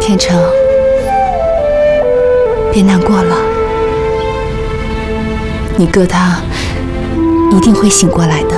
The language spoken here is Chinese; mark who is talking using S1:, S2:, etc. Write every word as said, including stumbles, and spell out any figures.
S1: 天成，别难过了，你哥他一定会醒过来的。